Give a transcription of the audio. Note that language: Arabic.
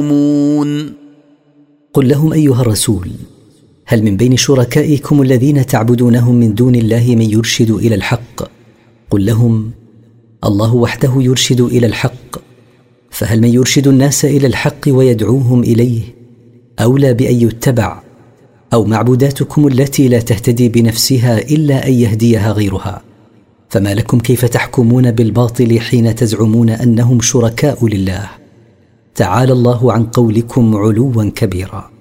قل لهم أيها الرسول: هل من بين شركائكم الذين تعبدونهم من دون الله من يرشد إلى الحق؟ قل لهم: الله وحده يرشد إلى الحق، فهل من يرشد الناس إلى الحق ويدعوهم إليه أولى بأن يتبع، أو معبوداتكم التي لا تهتدي بنفسها إلا أن يهديها غيرها؟ فما لكم كيف تحكمون بالباطل حين تزعمون أنهم شركاء لله؟ تعالى الله عن قولكم علوا كبيرا.